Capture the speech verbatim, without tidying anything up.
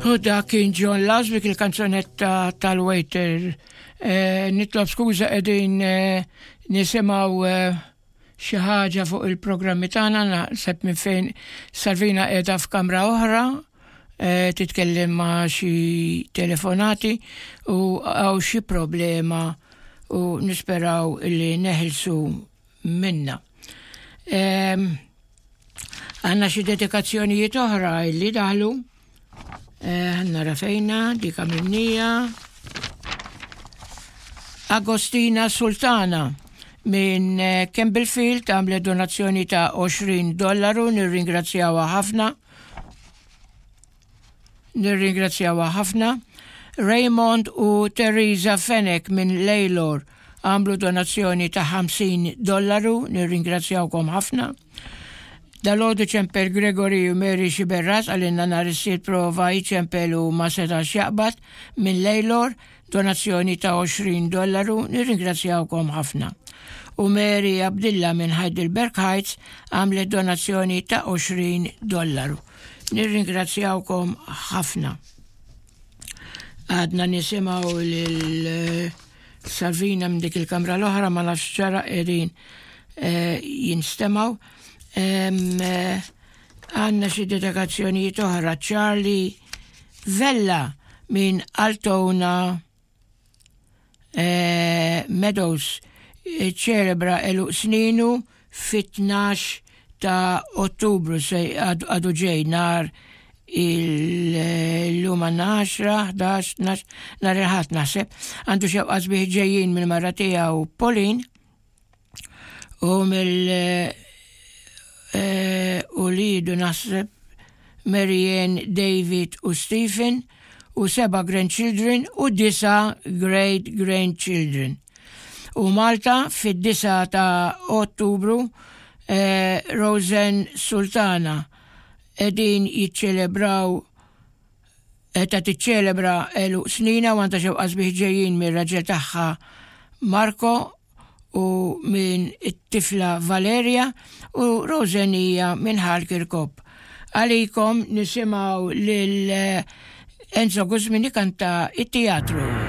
U da kien John Lasbik il-kanzonetta tal-Waiter. Eh, nitlob skuża qegħdin eh, nisimgħu eh, xi ħaġa fuq il-programmi tagħna naħseb minn fejn Salvina qiegħda f'kamra oħra eh, titkellem ma' xi telefonati u hawn xi problema u nisperaw li neħilsu minna. Għandna xi dedikazzjonijiet oħra li daħlu. Għanna eh, rafejna, dika minnija. Agostina Sultana minn eh, Campbellfield għamlet donazzjoni ta' għoxrin dollaru, nirringrazzjawa ħafna. Nirringrazzjawa ħafna. Raymond u Teresa Fenek minn Leylor għamlu donazzjoni ta' ħamsin dollaru, nirringrazzjawkom ħafna. Dal-għodu ċempel Gregory u Mary Xiberras għalinna narissit prova ċempel u ma setax jaqbad minn Leylor, donazzjoni ta' għoxrin dollaru, nirringrazzjawkom ħafna. U Mary Abdilla minn Heidelberg Heights għamlet donazzjoni ta' għoxrin dollaru. Nirringrazzjawkom ħafna. Għadna nisimaw l-Salvina minn dik il-kamra l-oħra ma nafx ġara edin eh, jinstemaw. Għanna xi dedikazzjonijiet oħra. Charlie Vella minn Altona eh, Meadows ċelebra elu sninu fit-tnax ta' Ottubru se għadu ġej nar il-lum għanna għaxra, ħdax, nar il-ħat naħseb, għandu xewqas bih ġejjin mill-Maratija u Pauline u mill- Uh, u lidu naħseb Marianne, David u Stephen u seba grandchildren u disa great grandchildren. U Malta fid-disa ta' Ottubru uh, Rosen Sultana edin jiċċelebraw eta tiċċelebra elu snina u għanta xewqas biħġejjin mir-raġel tagħha Marco u minn it-tifla Valeria u Rosenija minn Halkirkop. Għalikom nisimaw lil Enzo Guzmini kanta it-teatru.